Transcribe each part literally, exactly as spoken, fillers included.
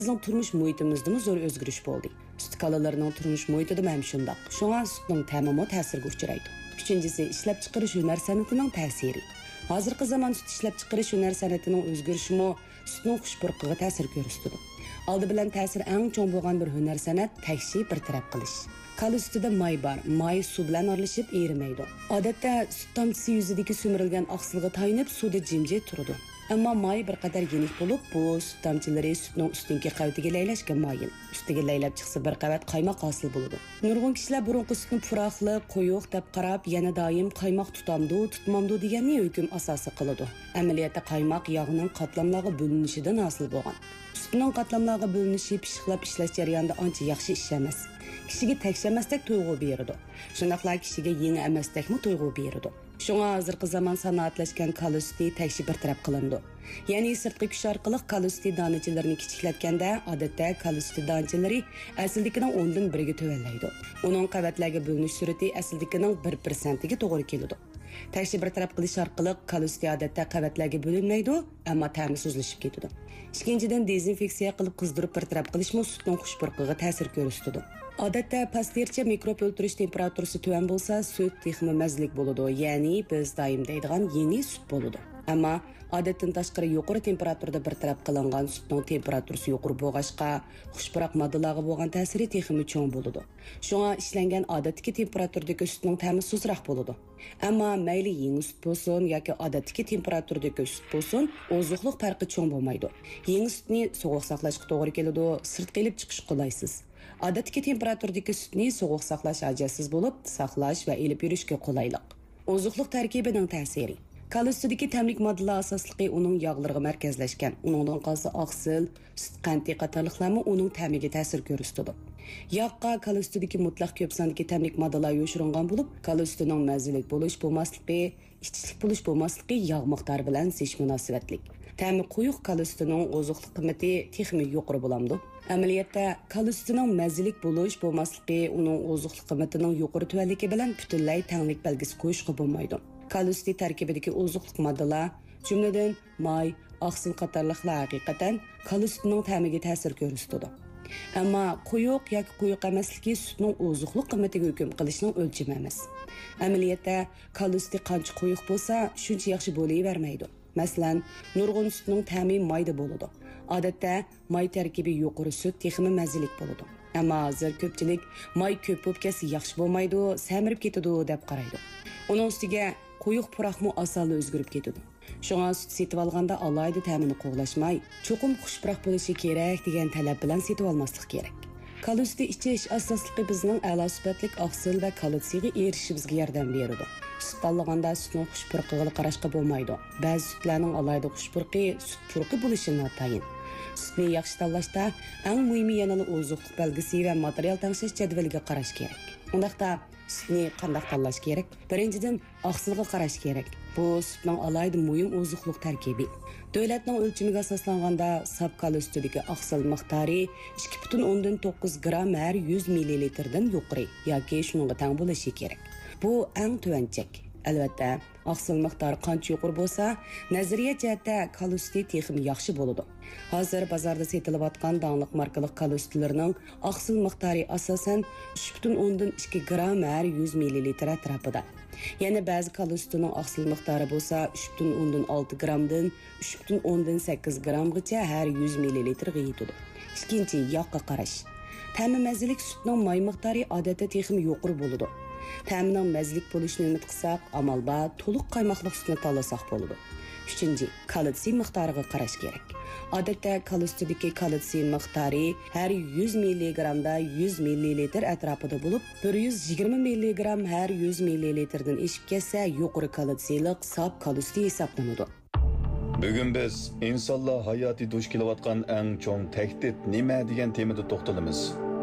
Bizning turmush muhitimizda zo'r o'zgarish bo'ldi. Sut kalalarning turmush muhitida ham shundoq. Shunga sutning ta'mimi ta'sirga uchraydi. Uchinchisi, ishlab chiqarish hunar san'atining ta'siri. Hozirgi zamon sut ishlab chiqarish hunar san'atining o'zgarishimi sutning xushpurqiga ta'sir ko'rsatadi. Oldi bilan ta'sir eng chong bo'lgan bir hunar san'at takshi bir taraf qilish. Kal ustida may bor, may suv bilan aralashib erimaydi. Odatda sut tomchisi yuzidagi so'mirilgan oqsilga tayinib suvda jimjit turadi. Ammo may bir qadar yeniq bo'lib, bu sut tomchilari sutning ustidagi qavatiga laylashga moyil. Ustiga laylab chiqsa bir qavat qaymoq hosil bo'ladi. Nurg'un kishilar burunqi sutni puroqli, quyuq deb qarab, yana doim qaymoq tutamdi, tutmamdi deganni hukm asosi qiladi. Amaliyotda qaymoq yog'ning qatlamlarga bo'linishidan hosil bo'lgan. Sutning qatlamlarga bo'linishi pishiqlab ishlash jarayonida ancha yaxshi ish emas. Kishiga tekshamasdek tuyg'u beradi. Shundaqla kishiga yangi emasdekmi tuyg'u beradi. Shunga hozirgi zamon sanoatlashgan kal suti tekshi bir taraf qilindi. Ya'ni sirtqi kuch orqali kal suti donachalarini kichiklatganda odatda kal suti donachalari aslidagining o'ndan biriga tuvallaydi. Uning qavatlarga bo'linish surati aslidagining bir persentiga to'g'ri keladi. Tekshi bir taraf qilish orqali kal suti odatda qavatlarga bo'linmaydi, ammo ta'mi so'zlashib ketadi. Ikkinchidan, dezinfeksiya qilib qizdirib bir taraf qilishmi sutning xushpurqiga ta'sir ko'rsatadi. Odatda pastlercha mikrob o'ltirish temperaturasi tuvan bo'lsa, sut texmi mazlik bo'ladi, ya'ni biz doim deydigan yeni sut bo'ladi. Ammo odatdan tashqari yuqori temperaturada bir taraf qilingan sutning temperaturasi yuqori bo'lg'achqa, xushpuroq moddalarga bo'lgan ta'siri texmi cho'ng bo'ladi. Shunga ishlangan odatdagi temperaturdagi sutning ta'mi suzroq bo'ladi. Ammo mayli yangi sut bo'lsin yoki odatdagi temperaturdagi sut bo'lsin, ozuqliq farqi cho'ng bo'lmaydi. Yangi sutni sovuq saqlashga to'g'ri keladi, sirtqa ilib chiqish qulaysiz. Odatdagi temperaturdagi sutni sovuq saqlash ajoysiz bo'lib, saqlash va elib yurishga qulaylik. Ozuqliq tarkibining ta'siri. Kal ustidagi tamlik moddalar asosligi uning yog'lariga markazlashgan. Uningdan qolsa oqsil, sut qanti qatorliqlarni uning ta'miga ta'sir ko'rsatadi. Yog'qa kal ustidagi mutlaq ko'p sondagi tamlik moddalar yo'shirilgan bo'lib, kal ustining mazalik bo'lish bo'lmasligi, ichishlik bo'lish bo'lmasligi yog' miqdori bilan zish munosabatlik. Ta'mi quyuq kal ustining ozuqliq qiymati texmi yuqori bo'lamdi. Amaliyotda kal ustining mazalik bo'lish bo'lmasligi uning ozuqliq qiymatining yuqori tuvanligi bilan butunlay tanglik belgisi qo'yishga bo'lmaydi. Kal usti tarkibidagi ozuqliq moddalar, jumladan may, oqsil qatorliqlar haqiqatan kal ustining ta'miga ta'sir ko'rsatadi. Ammo quyuq yoki quyuq emasligi sutning ozuqliq qiymatiga hukm qilishning o'lchami emas. Amaliyotda kal usti qancha quyuq bo'lsa, shuncha yaxshi bo'lavermaydi. Masalan, nurg'un sutning ta'mi mayda bo'ladi. Odatda may tarkibi yuqori sut texmi mazalik bo'ladi. Ammo hozir ko'pchilik may ko'p bo'lib ketsa yaxshi bo'lmaydi, samirib ketadi deb qaraydi. Uning ustiga quyuq puroqmi osonli o'zgarib ketadi. Shunga sut setib olganda alohida ta'mini qo'g'lashmay, cho'qim xushpuroq bo'lishi kerak degan talab bilan setib olmaslik kerak. Kal usti ichish asosligi bizning a'lo sifatlik oqsil va kalsiyaga erishishimizga yordam beradi. Sut tanlaganda sutning xushpurqiga qarashga bo'lmaydi. Ba'zi sutlarning alohida xushpurqi sut purqi bo'lishi notayin. Sutni yaxshi tanlashda eng muhimi yana ozuqliq belgisi va material tangshish jadvaliga qarash kerak. Undaqda sutni qanday tanlash kerak? Birinchidan oqsilga qarash kerak. Bu sutning alohida muhim ozuqliq tarkibi. Davlatning o'lchamiga asoslanganda saf kal ustidagi oqsil miqdori ikki butun o'ndan to'qqiz gram har yuz millilitrdan yuqori yoki shunga teng bo'lishi kerak. Bu eng tuvanchak. Albatta, oqsil miqdori qancha yuqori bo'lsa, nazariya jihatda kal usti texmi yaxshi bo'ladi. Hozir bozorda setilayotgan danglik markali kal ustilarining oqsil miqdori asosan uch butun o'ndan ikki gram har yuz millilitr atrofida. Yana ba'zi kal ustining oqsil miqdori bo'lsa uch butun o'ndan olti gramdan uch butun o'ndan sakkiz gramgacha har yuz millilitrga yetadi. Ikkinchi, yoqqa qarash. Ta'mi mazalik sutning may miqdori odatda texmi yuqori bo'ladi. Ta'mining mazlik bo'lishini umid qilsak, amal bor to'liq qaymoqli sutni tanlasak bo'ladi. Uchinchi, kalsiy miqdoriga qarash kerak. Odatda kal ustidagi kalsiy miqdori har yuz milligramda yuz millilitr atrofida bo'lib, bir yuz yigirma milligram har yuz millilitrdan eshib ketsa, yuqori kalsiylik saf kal usti hisoblanadi. Bugun biz insonlar hayoti duch kelayotgan eng cho'ng tahdid nima degan temada to'xtalamiz.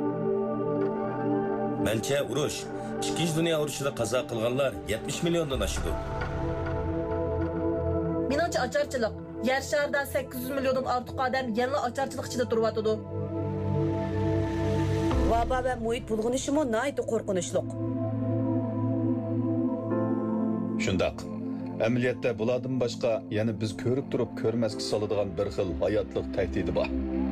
Mancha urush, ikkinchi dunyo urushida qazo qilganlar yetmish milliondan oshdi. Menimcha ocharchilik. Yer sharida sakkiz yuz milliondan ortiq odam yana ocharchilik ichida turibdi. Vaba va muhit bulg'unishimi nihoyat qo'rqinchli. Shundaq. Amaliyotda bulardan boshqa yana biz ko'rib turib ko'rmasga soladigan bir xil hayotlik tahdidi bor.